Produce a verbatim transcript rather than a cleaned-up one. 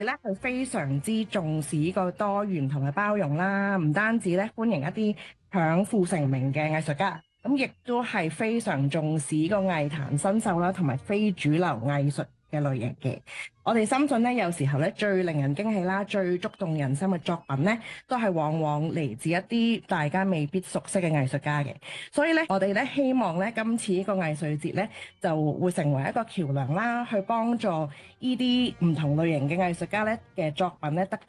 咧係非常之重視個多元同埋包容啦，唔單止咧歡迎一啲享負盛名嘅藝術家，咁亦都係非常重視個藝壇新秀啦，同埋非主流藝術嘅類型嘅。我哋深信咧，有時候咧最令人驚喜啦、最觸動人心嘅作品咧，都係往往嚟自一啲大家未必熟悉嘅藝術家嘅。所以咧，我哋咧希望咧今次呢個藝術節咧就會成為一個橋梁啦，去幫助呢啲唔同類型嘅藝術家咧嘅作品咧得